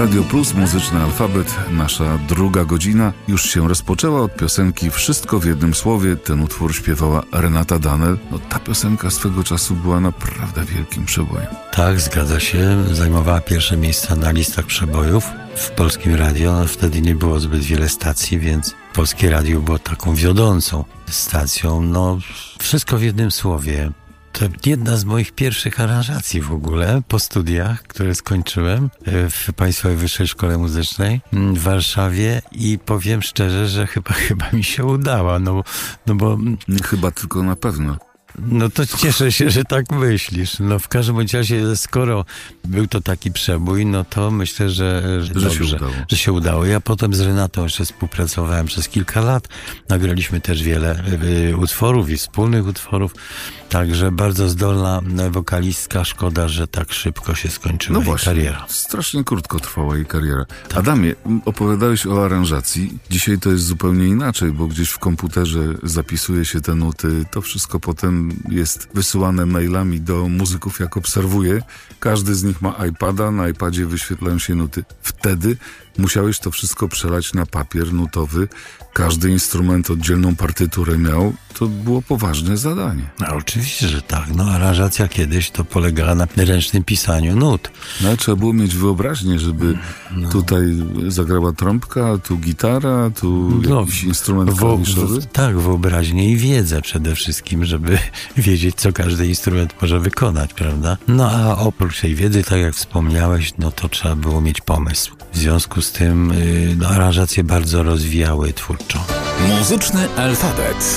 Radio Plus, Muzyczny Alfabet, nasza druga godzina już się rozpoczęła od piosenki Wszystko w jednym słowie. Ten utwór śpiewała Renata Danel. Ta piosenka swego czasu była naprawdę wielkim przebojem. Tak, zgadza się. Zajmowała pierwsze miejsca na listach przebojów w Polskim Radio. Wtedy nie było zbyt wiele stacji, więc Polskie Radio było taką wiodącą stacją. Wszystko w jednym słowie. To jedna z moich pierwszych aranżacji w ogóle po studiach, które skończyłem w Państwowej Wyższej Szkole Muzycznej w Warszawie i powiem szczerze, że chyba mi się udała, bo... Chyba, tylko na pewno. To cieszę się, że tak myślisz. W każdym razie, skoro był to taki przebój, to myślę, że dobrze, że się udało. Ja potem z Renatą jeszcze współpracowałem przez kilka lat. Nagraliśmy też wiele utworów i wspólnych utworów. Także bardzo zdolna wokalistka. Szkoda, że tak szybko się skończyła jej kariera. Strasznie krótko trwała jej kariera. Tak. Adamie, opowiadałeś o aranżacji. Dzisiaj to jest zupełnie inaczej, bo gdzieś w komputerze zapisuje się te nuty. To wszystko potem jest wysyłane mailami do muzyków, jak obserwuję. Każdy z nich ma iPada, na iPadzie wyświetlają się nuty. Wtedy musiałeś to wszystko przelać na papier nutowy. Każdy instrument oddzielną partyturę miał. To było poważne zadanie. Oczywiście, że tak. Aranżacja kiedyś to polegała na ręcznym pisaniu nut. Trzeba było mieć wyobraźnię, żeby tutaj zagrała trąbka, tu gitara, tu jakiś instrument klawiszowy. Tak, wyobraźnię i wiedzę przede wszystkim, żeby wiedzieć, co każdy instrument może wykonać, prawda? A oprócz tej wiedzy, tak jak wspomniałeś, to trzeba było mieć pomysł. W związku z tym aranżacje bardzo rozwijały twórczo. Muzyczny Alfabet.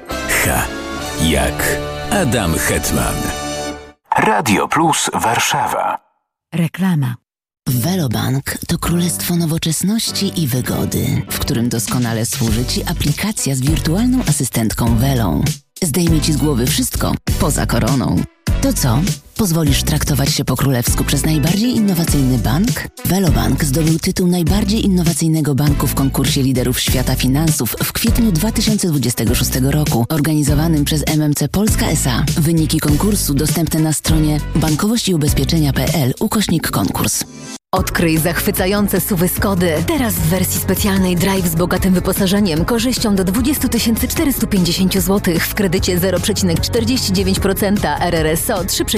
H jak Adam Hetman. Radio Plus Warszawa. Reklama. Velobank to królestwo nowoczesności i wygody, w którym doskonale służy Ci aplikacja z wirtualną asystentką Velą. Zdejmie Ci z głowy wszystko poza koroną. To co? Pozwolisz traktować się po królewsku przez najbardziej innowacyjny bank? Velobank zdobył tytuł najbardziej innowacyjnego banku w konkursie liderów świata finansów w kwietniu 2026 roku, organizowanym przez MMC Polska S.A. Wyniki konkursu dostępne na stronie bankowościubezpieczenia.pl/konkurs. Odkryj zachwycające SUV-y Skody. Teraz w wersji specjalnej Drive z bogatym wyposażeniem, korzyścią do 20 450 zł w kredycie 0,49%, RRSO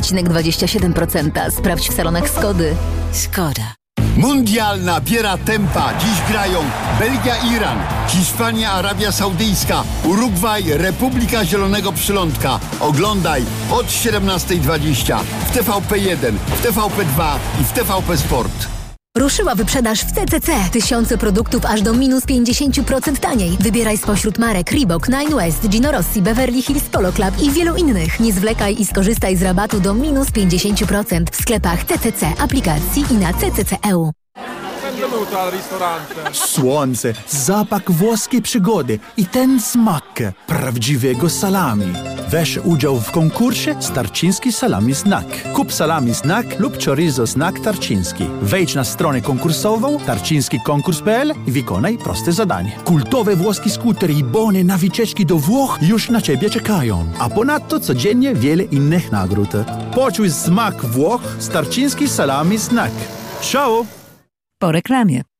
3,27%. Sprawdź w salonach Skody. Skoda. Mundial nabiera tempa. Dziś grają Belgia, Iran, Hiszpania, Arabia Saudyjska, Urugwaj, Republika Zielonego Przylądka. Oglądaj od 17:20 w TVP1, w TVP2 i w TVP Sport. Ruszyła wyprzedaż w CCC. Tysiące produktów aż do minus 50% taniej. Wybieraj spośród marek Reebok, Nine West, Gino Rossi, Beverly Hills Polo Club i wielu innych. Nie zwlekaj i skorzystaj z rabatu do minus 50% w sklepach CCC, aplikacji i na CCC.eu. Słońce, zapach włoskiej przygody i ten smak prawdziwego salami. Weź udział w konkursie Tarczyński Salami Snack. Kup salami snack lub chorizo snack Tarczyński. Wejdź na stronę konkursową tarczyńskikonkurs.pl i wykonaj proste zadanie. Kultowe włoskie skutery i bony na wycieczki do Włoch już na Ciebie czekają. A ponadto codziennie wiele innych nagród. Poczuj smak Włoch z Tarczyński Salami Snack. Ciao! Po reklamie.